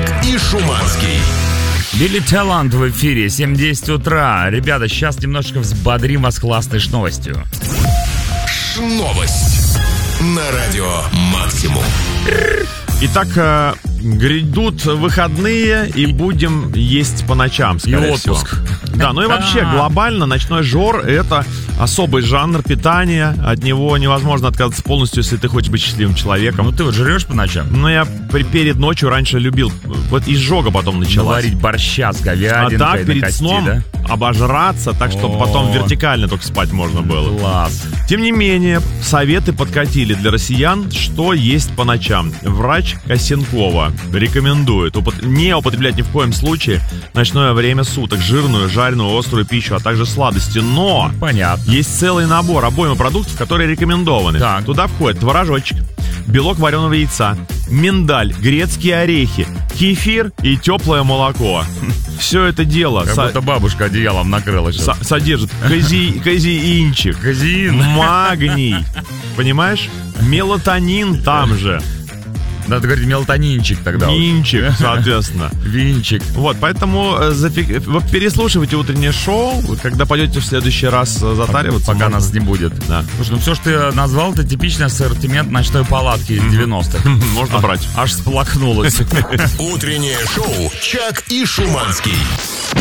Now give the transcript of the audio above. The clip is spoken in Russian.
Чак и Шуманский. Билли Талант в эфире, 7:10 утра. Ребята, сейчас немножко взбодрим вас классной новостью. Новость на радио Максимум. Итак, грядут выходные и будем есть по ночам, скорее и отпуск. всего. Да, ну и вообще глобально ночной жор — это особый жанр питания. От него невозможно отказаться полностью, если ты хочешь быть счастливым человеком. Ну ты вот жрешь по ночам? Ну я перед ночью раньше любил. Вот изжога потом началась. Варить борща с говядинкой. А так перед кости, сном да? обожраться, так чтобы потом вертикально только спать можно было. Класс. Тем не менее, советы подкатили для россиян, что есть по ночам. Врач Косенкова рекомендует не употреблять ни в коем случае в ночное время суток жирную, жареную, острую пищу, а также сладости. Но понятно. Есть целый набор, обойма продуктов, которые рекомендованы. Так. Туда входит творожочек, белок вареного яйца, миндаль, грецкие орехи, кефир и теплое молоко. Все это дело Как будто бабушка одеялом накрыла сейчас. содержит казеинчик, Казеин. магний, понимаешь? Мелатонин там же. Надо говорить мелатонинчик тогда. Винчик, соответственно. Винчик. Вот, поэтому переслушивайте утреннее шоу, когда пойдете в следующий раз затариваться. Пока можно. нас не будет. Да. Слушай, ну все, что ты назвал, это типичный ассортимент ночной палатки из 90-х. Можно брать. Аж сплакнулось. Утреннее шоу «Чак и Шуманский».